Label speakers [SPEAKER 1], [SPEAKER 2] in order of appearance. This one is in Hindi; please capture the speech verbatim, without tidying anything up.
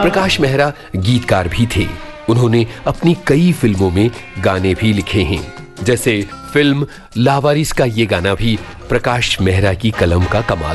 [SPEAKER 1] प्रकाश मेहरा गीतकार भी थे। उन्होंने अपनी कई फिल्मों में गाने भी लिखे हैं, जैसे फिल्म लावारिस का ये गाना भी प्रकाश मेहरा की कलम का कमाल